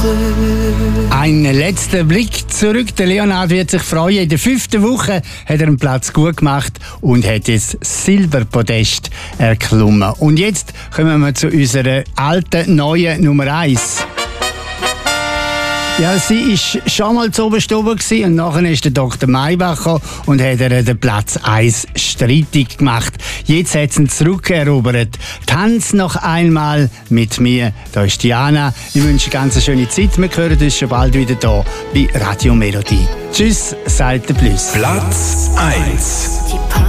Ein letzter Blick zurück. Der Leonhard wird sich freuen. In der 5. Woche hat er einen Platz gut gemacht und hat das Silberpodest erklommen. Und jetzt kommen wir zu unserer alten, neuen Nummer 1. Ja, sie war schon mal zu oberst oben und nachher ist der Dr. Maybach gekommen und hat ihr den Platz 1 streitig gemacht. Jetzt hat sie ihn zurückerobert. Tanz noch einmal mit mir. Da ist Diana. Ich wünsche eine ganz schöne Zeit. Wir hören uns schon bald wieder hier bei Radio Melodie. Tschüss, sagt der Plus. Platz 1.